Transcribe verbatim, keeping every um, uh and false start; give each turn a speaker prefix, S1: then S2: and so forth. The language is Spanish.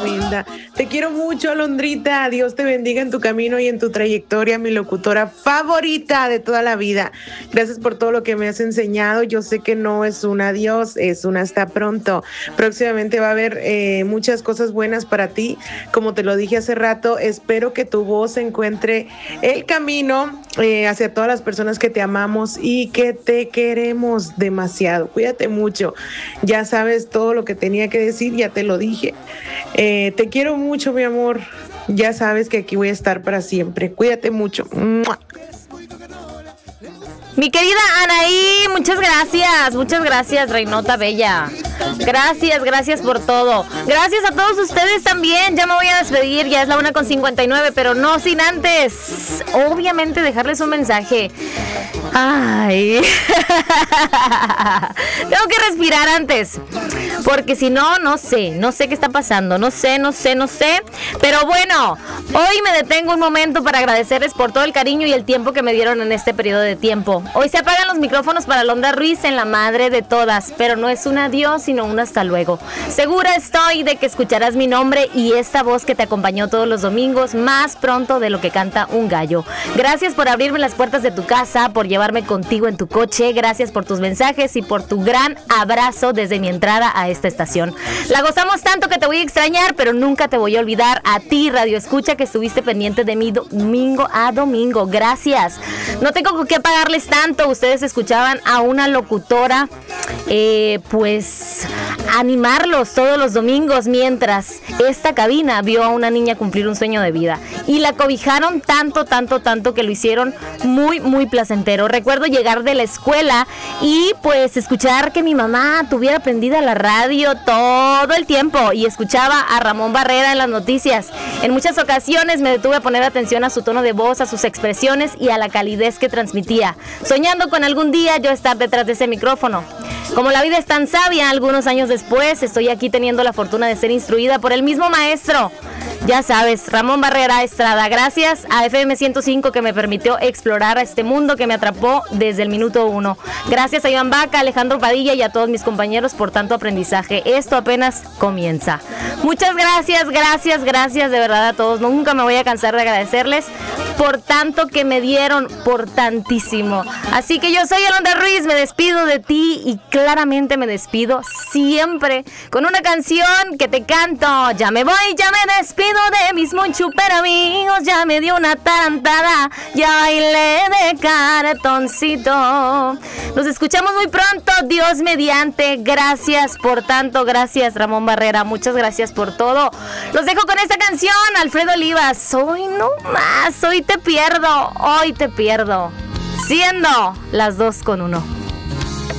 S1: linda. Te quiero mucho, Alondrita. Dios te bendiga en tu camino y en tu trayectoria, mi locutora favorita de toda la vida. Gracias por todo lo que me has enseñado. Yo sé que no es un adiós, es un hasta pronto. Próximamente va a haber eh, muchas cosas buenas para ti. Como te lo dije hace rato, espero que tu voz encuentre el camino eh, hacia todas las personas que te amamos y que te queremos demasiado. Cuídate mucho. Ya sabes todo lo que tenía que decir, ya te lo dije. Eh, te quiero mucho, mi amor. Ya sabes que aquí voy a estar para siempre. Cuídate mucho. ¡Mua!
S2: Mi querida Anaí, muchas gracias, muchas gracias, Reinota Bella. Gracias, gracias por todo. Gracias a todos ustedes también. Ya me voy a despedir, ya es la una con cincuenta y nueve, pero no sin antes, obviamente, dejarles un mensaje. Ay, tengo que respirar antes, porque si no, no sé, no sé qué está pasando, no sé, no sé, no sé. Pero bueno, hoy me detengo un momento para agradecerles por todo el cariño y el tiempo que me dieron en este periodo de tiempo. Hoy se apagan los micrófonos para Alondra Ruiz en la madre de todas, pero no es un adiós, sino un hasta luego. Segura estoy de que escucharás mi nombre y esta voz que te acompañó todos los domingos más pronto de lo que canta un gallo. Gracias por abrirme las puertas de tu casa, por llevarme contigo en tu coche. Gracias por tus mensajes y por tu gran abrazo desde mi entrada a esta estación. La gozamos tanto que te voy a extrañar, pero nunca te voy a olvidar. A ti, Radio Escucha, que estuviste pendiente de mí domingo a domingo. Gracias. No tengo que pagarles tanto. Ustedes escuchaban a una locutora eh, pues animarlos todos los domingos, mientras esta cabina vio a una niña cumplir un sueño de vida, y la cobijaron tanto, tanto, tanto que lo hicieron muy, muy placentero. Recuerdo llegar de la escuela y pues escuchar que mi mamá tuviera prendida la radio todo el tiempo y escuchaba a Ramón Barrera en las noticias. En muchas ocasiones me detuve a poner atención a su tono de voz, a sus expresiones y a la calidez que transmitía, soñando con algún día yo estar detrás de ese micrófono. Como la vida es tan sabia, algunos años después estoy aquí teniendo la fortuna de ser instruida por el mismo maestro. Ya sabes, Ramón Barrera Estrada. Gracias a F M ciento cinco, que me permitió explorar a este mundo que me atrapó desde el minuto uno. Gracias a Iván Vaca, Alejandro Padilla y a todos mis compañeros por tanto aprendizaje. Esto apenas comienza. Muchas gracias, gracias, gracias de verdad a todos. Nunca me voy a cansar de agradecerles por tanto que me dieron, por tantísimo. Así que yo soy Alondra Ruiz, me despido de ti y claramente me despido siempre con una canción que te canto. Ya me voy, ya me despido de mis muy super amigos, ya me dio una tarantada, ya bailé de cartoncito. Nos escuchamos muy pronto, Dios mediante. Gracias por tanto, gracias Ramón Barrera, muchas gracias por todo. Los dejo con esta canción, Alfredo Olivas. Hoy no más, hoy te pierdo, hoy te pierdo, siendo las dos con uno.